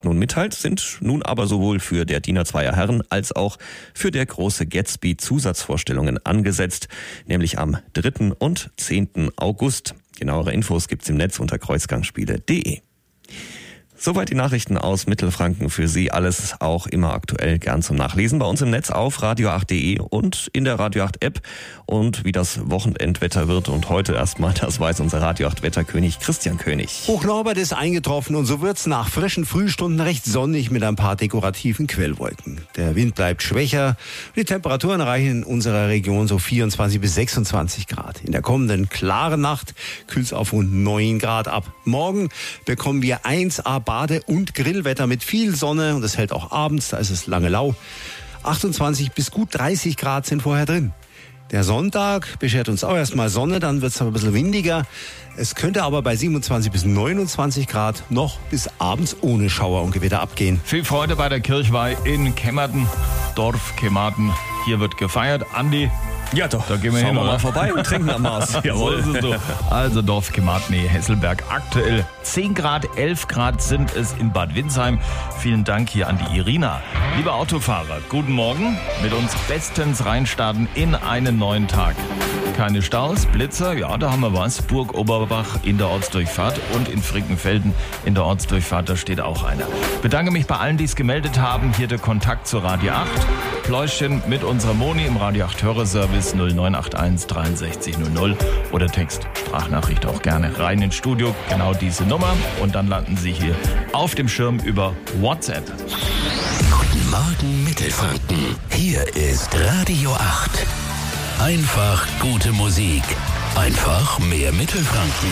nun mitteilt, sind nun aber sowohl für der DIN A2er Herren als auch für der große Gatsby Zusatzvorstellungen angesetzt, nämlich am 3. und 10. August. Genauere Infos gibt's im Netz unter kreuzgangspiele.de. Soweit die Nachrichten aus Mittelfranken für Sie. Alles auch immer aktuell, gern zum Nachlesen bei uns im Netz auf radio8.de und in der Radio 8 App. Und wie das Wochenendwetter wird und heute erstmal, das weiß unser Radio 8 Wetterkönig Christian König. Hochnorbert ist eingetroffen und so wird's nach frischen Frühstunden recht sonnig mit ein paar dekorativen Quellwolken. Der Wind bleibt schwächer. Die Temperaturen erreichen in unserer Region so 24 bis 26 Grad. In der kommenden klaren Nacht kühlt's auf rund 9 Grad ab. Morgen bekommen wir 1A Bade- und Grillwetter mit viel Sonne und es hält auch abends, da ist es lange lau. 28 bis gut 30 Grad sind vorher drin. Der Sonntag beschert uns auch erstmal Sonne, dann wird es aber ein bisschen windiger. Es könnte aber bei 27 bis 29 Grad noch bis abends ohne Schauer und Gewitter abgehen. Viel Freude bei der Kirchweih in Kemmerten, Dorf Kemmerten. Hier wird gefeiert. Andi, Ja doch, da gehen wir schauen hin, wir mal oder? vorbei und trinken am Mars. Jawohl, so ist es so. Also Dorf Kemmerten, Hesselberg. Aktuell 10 Grad, 11 Grad sind es in Bad Windsheim. Vielen Dank hier an die Irina. Liebe Autofahrer, guten Morgen. Mit uns bestens reinstarten in einen neuen Tag. Keine Staus, Blitzer, ja, da haben wir was. Burg Oberbach in der Ortsdurchfahrt und in Frickenfelden in der Ortsdurchfahrt, da steht auch einer. Bedanke mich bei allen, die es gemeldet haben. Hier der Kontakt zur Radio 8. Pläuschen mit unserer Moni im Radio 8 Hörerservice 0981 63 00 oder Text, Sprachnachricht auch gerne rein ins Studio. Genau diese Nummer und dann landen Sie hier auf dem Schirm über WhatsApp. Guten Morgen Mittelfranken. Hier ist Radio 8. Einfach gute Musik. Einfach mehr Mittelfranken.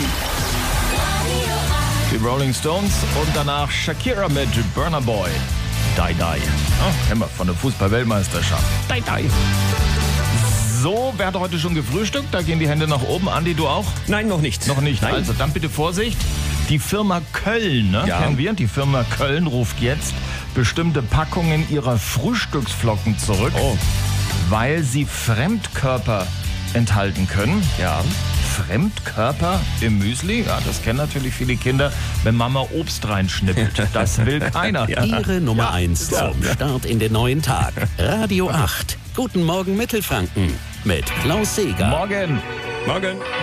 Die Rolling Stones und danach Shakira mit Burna Boy. Die Die. Kennen wir von der Fußball-Weltmeisterschaft. Die Die. So, wer hat heute schon gefrühstückt? Da gehen die Hände nach oben. Andi, du auch? Nein, noch nicht. Noch nicht. Nein. Also dann bitte Vorsicht. Die Firma Köln, ne? Ja. Kennen wir? Die Firma Köln ruft jetzt bestimmte Packungen ihrer Frühstücksflocken zurück, weil sie Fremdkörper enthalten können. Ja. Fremdkörper im Müsli? Ja, das kennen natürlich viele Kinder, wenn Mama Obst reinschnippelt. Das will keiner. Ihre Nummer 1 zum Start in den neuen Tag. Radio 8. Guten Morgen Mittelfranken. Mit Klaus Seeger. Morgen. Morgen.